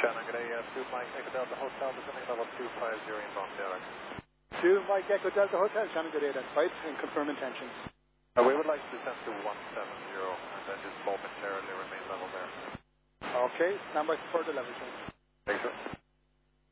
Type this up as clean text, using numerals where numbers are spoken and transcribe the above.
Shannon, good day. 2 Mike Echo Delta Hotel, descending level 250 inbound direct. 2 Mike Echo Delta Hotel, Shannon, good day. That's right, and confirm intentions. We would like to descend to 170 and then just momentarily remain level there. Okay, stand by for further level change. Thanks, sir.